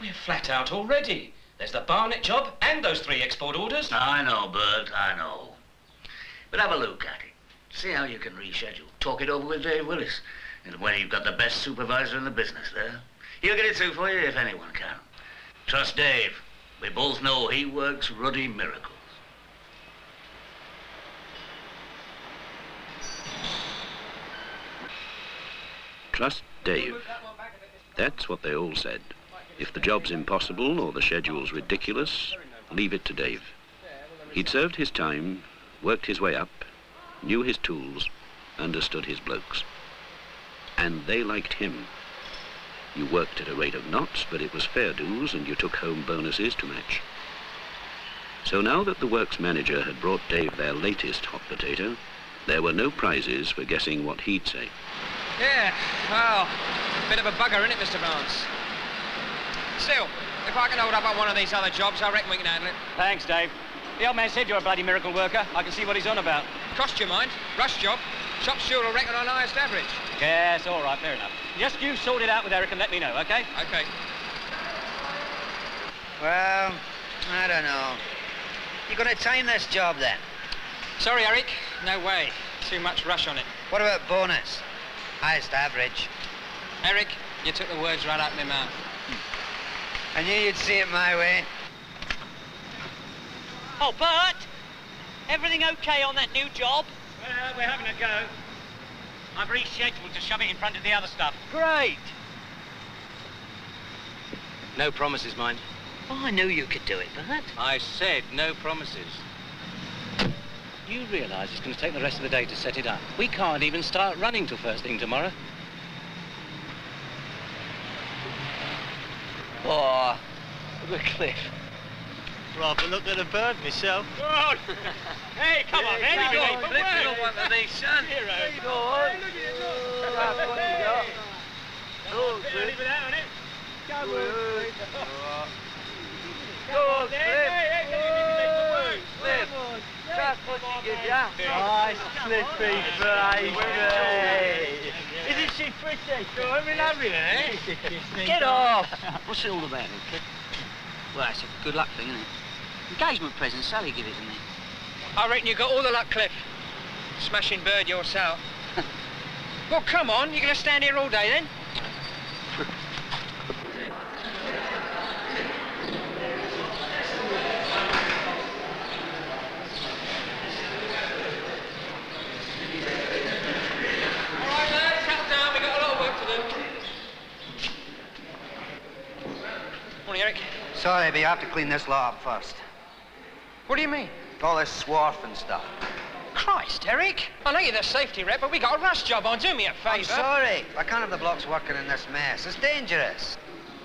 We're flat out already. There's the Barnett job and those 3 export orders. I know, Bert, I know. But have a look at it. See how you can reschedule. Talk it over with Dave Willis. And when you've got the best supervisor in the business there, he'll get it through for you if anyone can. Trust Dave. We both know he works ruddy miracles. Trust Dave. That's what they all said. If the job's impossible or the schedule's ridiculous, leave it to Dave. He'd served his time, worked his way up, knew his tools, understood his blokes. And they liked him. You worked at a rate of knots, but it was fair dues and you took home bonuses to match. So now that the works manager had brought Dave their latest hot potato, there were no prizes for guessing what he'd say. Yeah, well, bit of a bugger, isn't it, Mr. Barnes? Still, if I can hold up on one of these other jobs, I reckon we can handle it. Thanks, Dave. The old man said you're a bloody miracle worker. I can see what he's on about. Cost you mind. Rush job. Shop steward will reckon on highest average. Yes, all right, fair enough. Just you sort it out with Eric and let me know, OK? OK. Well, I don't know. You gonna time this job, then? Sorry, Eric. No way. Too much rush on it. What about bonus? Highest average. Eric, you took the words right out of my mouth. I knew you'd see it my way. Oh, Bert! Everything okay on that new job? Well, we're having a go. I've rescheduled to shove it in front of the other stuff. Great! No promises, mind. Oh, I knew you could do it, Bert. I said no promises. You realise it's going to take the rest of the day to set it up. We can't even start running till first thing tomorrow. Oh, the cliff. Rather look at a bird myself. God! Hey, come on, there you go. Flip one of these, son. Hero. Go on. Leave it out on it. Come on. Go on, Cliff. Just what you give ya. Nice, Cliffy, baby. Isn't she pretty? Go on, we'll have it, eh? Get off! What's it all about, Cliff? Well, it's a good luck thing, isn't it? Engagement present, Sally give it to me. I reckon you got all the luck, Cliff. Smashing bird yourself. Well, come on. You're going to stand here all day, then? All right, lads, settle down. We've got a lot of work to do. Morning, Eric. Sorry, but you have to clean this lot up first. What do you mean? All this swarf and stuff. Christ, Eric. I know you're the safety rep, but we got a rush job on. Do me a favour. I'm sorry. I can't have the blocks working in this mess. It's dangerous.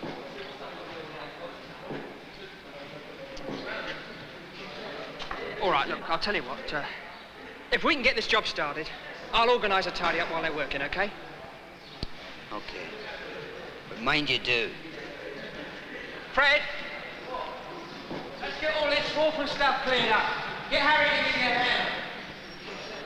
All right, look, I'll tell you what. If we can get this job started, I'll organise a tidy up while they're working, OK? Okay. But mind you do. Fred! Let's get all this swarf and stuff cleared up. Get Harry to give you a hand.